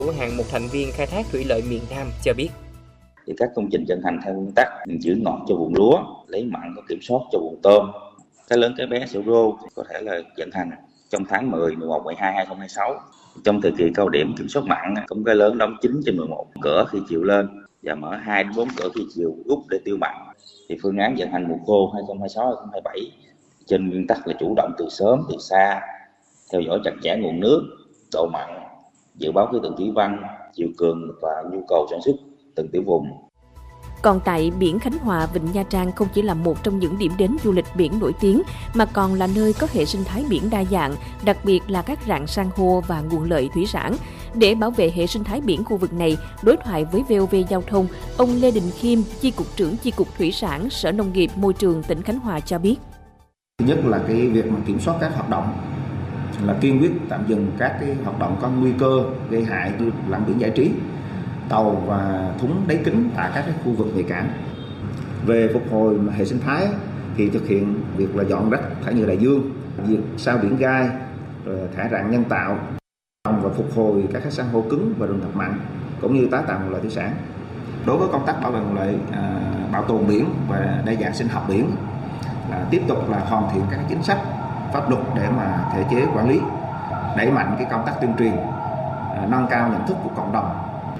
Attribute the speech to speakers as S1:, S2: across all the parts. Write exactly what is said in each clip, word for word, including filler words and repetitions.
S1: của hạng mục thành viên khai thác thủy lợi miền Nam cho biết.
S2: Thì các công trình vận hành theo nguyên tắc giữ ngọt cho vùng lúa, lấy mặn có kiểm soát cho vùng tôm. Cái lớn cái bé sữa rô có thể là vận hành trong tháng mười, mười một, mười hai, hai không hai sáu. Trong thời kỳ cao điểm kiểm soát mặn, cũng cái lớn đóng chín trên mười một cửa khi chiều lên và mở hai đến bốn cửa khi chiều rút để tiêu mặn. Thì phương án vận hành mùa khô hai không hai sáu, hai không hai bảy trên nguyên tắc là chủ động từ sớm, từ xa, theo dõi chặt chẽ nguồn nước, độ mặn, dự báo khí tượng thủy văn, chiều cường và nhu cầu sản xuất từng tiểu vùng.
S3: Còn tại biển Khánh Hòa, Vịnh Nha Trang không chỉ là một trong những điểm đến du lịch biển nổi tiếng, mà còn là nơi có hệ sinh thái biển đa dạng, đặc biệt là các rạn san hô và nguồn lợi thủy sản. Để bảo vệ hệ sinh thái biển khu vực này, đối thoại với vê o vê Giao thông, ông Lê Đình Khiêm, Chi cục trưởng Chi cục Thủy sản, Sở Nông nghiệp Môi trường tỉnh Khánh Hòa cho biết.
S4: Thứ nhất là cái việc mà kiểm soát các hoạt động, là kiên quyết tạm dừng các cái hoạt động có nguy cơ gây hại như lặn biển giải trí, tàu và thúng đáy kính tại các cái khu vực nhạy cảm. Về phục hồi hệ sinh thái thì thực hiện việc là dọn rác thải nhựa đại dương, việc sao biển gai, thải rạn nhân tạo và phục hồi các cái san hô cứng và rừng ngập mặn, cũng như tái tạo nguồn lợi thủy sản. Đối với công tác bảo vệ nguồn lợi, à, bảo tồn biển và đa dạng sinh học biển, là tiếp tục là hoàn thiện các chính sách pháp luật để mà thể chế quản lý, đẩy mạnh cái công tác tuyên truyền, à, nâng cao nhận thức của cộng đồng.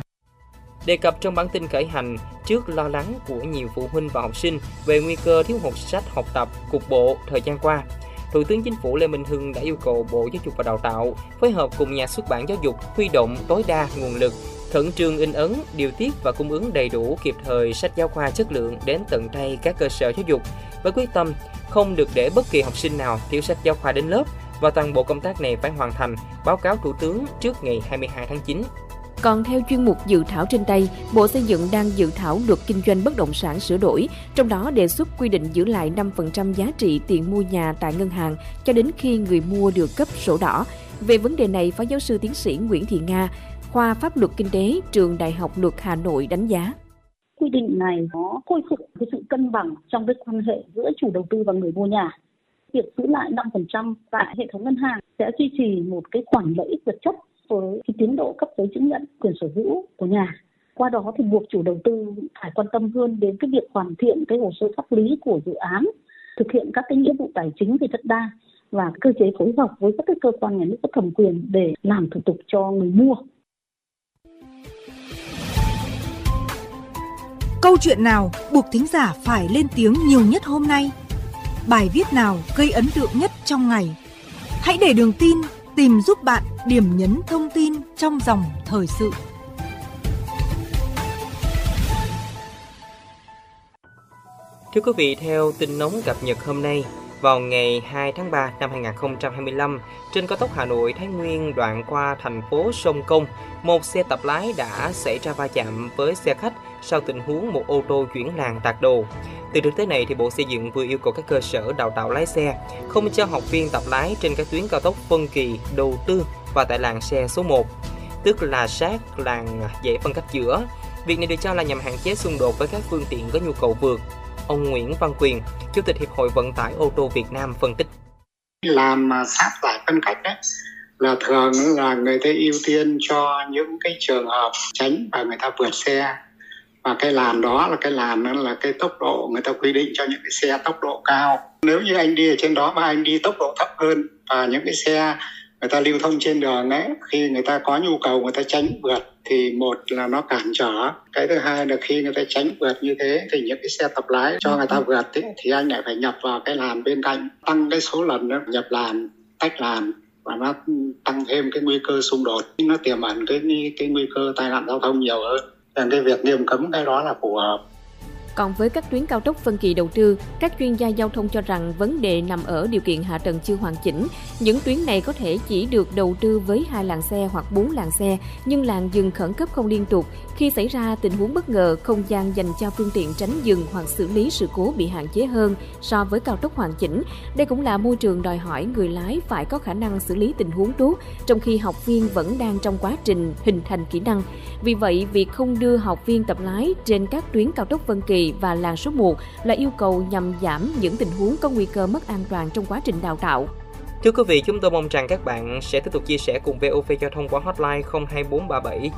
S1: Đề cập trong bản tin khởi hành, trước lo lắng của nhiều phụ huynh và học sinh về nguy cơ thiếu hụt sách học tập cục bộ thời gian qua, Thủ tướng Chính phủ Lê Minh Hưng đã yêu cầu Bộ Giáo dục và Đào tạo phối hợp cùng nhà xuất bản giáo dục huy động tối đa nguồn lực, khẩn trương in ấn, điều tiết và cung ứng đầy đủ kịp thời sách giáo khoa chất lượng đến tận tay các cơ sở giáo dục, với quyết tâm không được để bất kỳ học sinh nào thiếu sách giáo khoa đến lớp, và toàn bộ công tác này phải hoàn thành, báo cáo Thủ tướng trước ngày hai mươi hai tháng chín.
S3: Còn theo chuyên mục dự thảo trên tay, Bộ Xây dựng đang dự thảo luật kinh doanh bất động sản sửa đổi, trong đó đề xuất quy định giữ lại năm phần trăm giá trị tiền mua nhà tại ngân hàng cho đến khi người mua được cấp sổ đỏ. Về vấn đề này, Phó giáo sư tiến sĩ Nguyễn Thị Nga, khoa Pháp luật Kinh tế, Trường Đại học Luật Hà Nội đánh giá.
S5: Quy định này nó khôi phục cái sự cân bằng trong cái quan hệ giữa chủ đầu tư và người mua nhà. Việc giữ lại năm phần trăm tại hệ thống ngân hàng sẽ duy trì một cái khoản lợi ích vật chất với cái tiến độ cấp giấy chứng nhận quyền sở hữu của nhà. Qua đó thì buộc chủ đầu tư phải quan tâm hơn đến cái việc hoàn thiện cái hồ sơ pháp lý của dự án, thực hiện các cái nghĩa vụ tài chính về đất đai và cơ chế phối hợp với các cái cơ quan nhà nước có thẩm quyền để làm thủ tục cho người mua.
S6: Câu chuyện nào buộc thính giả phải lên tiếng nhiều nhất hôm nay? Bài viết nào gây ấn tượng nhất trong ngày? Hãy để Đường Tin tìm giúp bạn điểm nhấn thông tin trong dòng thời sự.
S1: Thưa quý vị, theo tin nóng cập nhật hôm nay, vào ngày hai tháng ba năm hai nghìn không trăm hai mươi lăm, trên cao tốc Hà Nội - Thái Nguyên đoạn qua thành phố Sông Công, một xe tập lái đã xảy ra va chạm với xe khách sau tình huống một ô tô chuyển làn tạt đầu. Từ thực tế này, thì Bộ Xây dựng vừa yêu cầu các cơ sở đào tạo lái xe không cho học viên tập lái trên các tuyến cao tốc phân kỳ đầu tư và tại làn xe số một, tức là sát làn dễ phân cách giữa. Việc này được cho là nhằm hạn chế xung đột với các phương tiện có nhu cầu vượt. Ông Nguyễn Văn Quyền, Chủ tịch Hiệp hội Vận tải ô tô Việt Nam phân tích.
S7: Làm sát giải phân cách đấy là thường là người ta ưu tiên cho những cái trường hợp tránh và người ta vượt xe. Và cái làn đó là cái làn đó là cái tốc độ người ta quy định cho những cái xe tốc độ cao. Nếu như anh đi ở trên đó mà anh đi tốc độ thấp hơn và những cái xe người ta lưu thông trên đường ấy, khi người ta có nhu cầu người ta tránh vượt thì một là nó cản trở. Cái thứ hai là khi người ta tránh vượt như thế thì những cái xe tập lái cho người ta vượt ấy, thì anh lại phải nhập vào cái làn bên cạnh, tăng cái số lần đó, nhập làn, tách làn, và nó tăng thêm cái nguy cơ xung đột, nó tiềm ẩn cái cái nguy cơ tai nạn giao thông nhiều hơn. Nên cái việc nghiêm cấm cái đó là phù hợp.
S3: Còn với các tuyến cao tốc phân kỳ đầu tư, các chuyên gia giao thông cho rằng vấn đề nằm ở điều kiện hạ tầng chưa hoàn chỉnh. Những tuyến này có thể chỉ được đầu tư với hai làn xe hoặc bốn làn xe, nhưng làn dừng khẩn cấp không liên tục. Khi xảy ra tình huống bất ngờ, không gian dành cho phương tiện tránh dừng hoặc xử lý sự cố bị hạn chế hơn so với cao tốc hoàn chỉnh. Đây cũng là môi trường đòi hỏi người lái phải có khả năng xử lý tình huống tốt, trong khi học viên vẫn đang trong quá trình hình thành kỹ năng. Vì vậy, việc không đưa học viên tập lái trên các tuyến cao tốc phân kỳ và làn số một là yêu cầu nhằm giảm những tình huống có nguy cơ mất an toàn trong quá trình đào tạo.
S1: Thưa quý vị, chúng tôi mong rằng các bạn sẽ tiếp tục chia sẻ cùng vê o vê Giao thông qua hotline không hai bốn ba bảy